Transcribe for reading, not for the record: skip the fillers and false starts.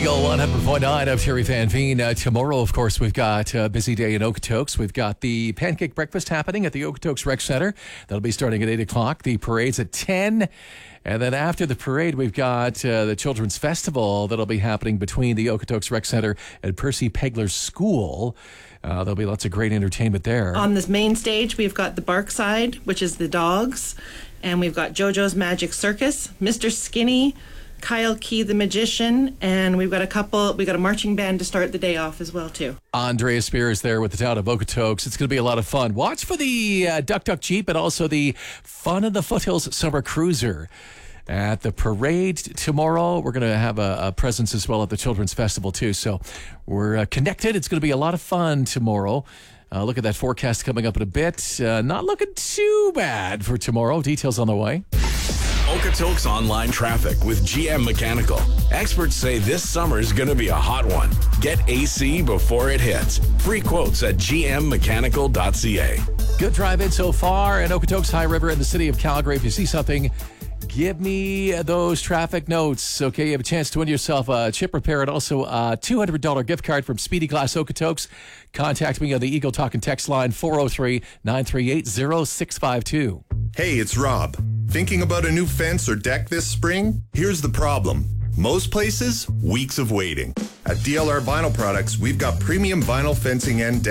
Eagle 100.9. I'm Terry Van Veen. Tomorrow, of course, we've got a busy day in Okotoks. We've got the pancake breakfast happening at the Okotoks Rec Center. That'll be starting at 8 o'clock. The parade's at 10. And then after the parade, we've got the Children's Festival that'll be happening between the Okotoks Rec Center and Percy Pegler School. There'll be lots of great entertainment there. On this main stage, we've got the Barkside, which is the dogs. And we've got JoJo's Magic Circus, Mr. Skinny, Kyle Key the Magician, and we've got a marching band to start the day off as well, too. Andrea Spear is there with the town of Okotoks. It's going to be a lot of fun. Watch for the Duck Duck Jeep and also the Fun in the Foothills Summer Cruiser. At the parade tomorrow, we're going to have a presence as well at the Children's Festival, too. So we're connected. It's going to be a lot of fun tomorrow. Look at that forecast coming up in a bit. Not looking too bad for tomorrow. Details on the way. Okotoks online traffic with GM Mechanical. Experts say this summer is going to be a hot one. Get AC before it hits. Free quotes at gmmechanical.ca. Good drive in so far in Okotoks, High River, and the city of Calgary. If you see something, give me those traffic notes. Okay, you have a chance to win yourself a chip repair and also a $200 gift card from Speedy Glass Okotoks. Contact me on the Eagle Talk and Text line 403-938-0652. Hey, it's Rob. Thinking about a new fence or deck this spring? Here's the problem. Most places, weeks of waiting. At DLR Vinyl Products, we've got premium vinyl fencing and